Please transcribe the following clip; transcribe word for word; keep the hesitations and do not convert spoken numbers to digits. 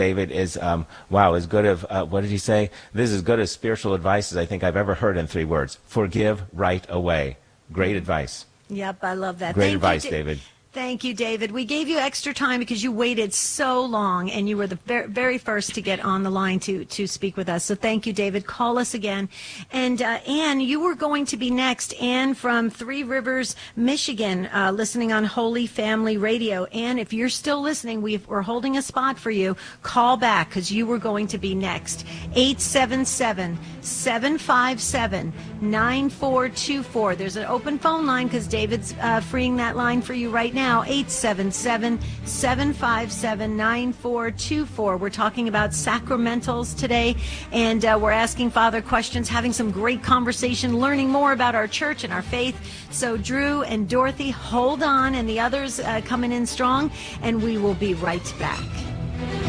David, is, um, wow, as good of, uh, what did he say? This is as good as spiritual advice as I think I've ever heard in three words. Forgive right away. Great advice. Yep, I love that. Great Thank advice, you, Da- David. Thank you, David. We gave you extra time because you waited so long, and you were the ver- very first to get on the line to, to speak with us. So thank you, David. Call us again. And uh, Ann, you were going to be next. Ann from Three Rivers, Michigan, uh, listening on Holy Family Radio. Ann, if you're still listening, we've, we're holding a spot for you. Call back because you were going to be next. eight seven seven, seven five seven, nine four two four. There's an open phone line because David's uh, freeing that line for you right now. Now, eight seven seven, seven five seven, nine four two four. We're talking about sacramentals today, and uh, we're asking Father questions, having some great conversation, learning more about our church and our faith. So Drew and Dorothy, hold on, and the others uh, coming in strong, and we will be right back.